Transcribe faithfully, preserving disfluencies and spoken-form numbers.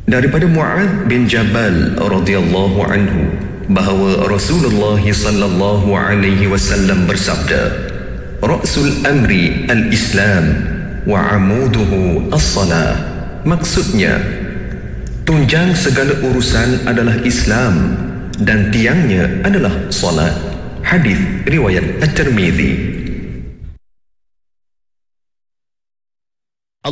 Daripada Mu'adz bin Jabal radhiyallahu anhu bahawa Rasulullah sallallahu alaihi wasallam bersabda, "Ra'sul amri al-Islam wa 'amuduhu as-salah." Maksudnya, tunjang segala urusan adalah Islam dan tiangnya adalah salat. Hadis riwayat At-Tirmizi.